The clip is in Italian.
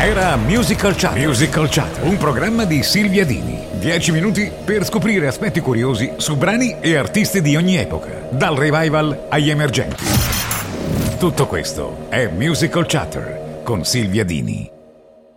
Era Musical Chatter. Musical Chatter, un programma di Silvia Dini. 10 minuti per scoprire aspetti curiosi su brani e artisti di ogni epoca, dal revival agli emergenti. Tutto questo è Musical Chatter con Silvia Dini.